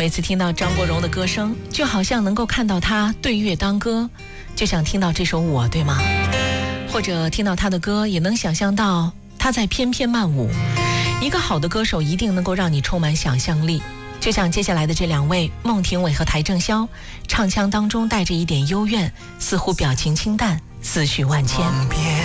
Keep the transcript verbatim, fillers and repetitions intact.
每次听到张国荣的歌声，就好像能够看到他对月当歌，就想听到这首我，对吗？或者听到他的歌，也能想象到他在翩翩慢舞。一个好的歌手一定能够让你充满想象力，就像接下来的这两位孟庭苇和邰正宵，唱腔当中带着一点幽怨，似乎表情清淡，思绪万千。